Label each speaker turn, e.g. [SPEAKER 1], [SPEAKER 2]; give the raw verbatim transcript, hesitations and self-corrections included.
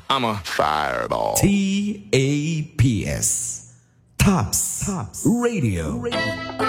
[SPEAKER 1] I'm a fireball.
[SPEAKER 2] T A P S. Tops. Tops. Radio. Radio.